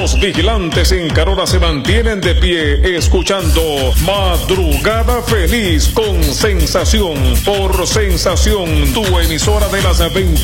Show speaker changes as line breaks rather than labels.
Los vigilantes en Carora se mantienen de pie escuchando Madrugada Feliz con Sensación por Sensación, tu emisora de las 20.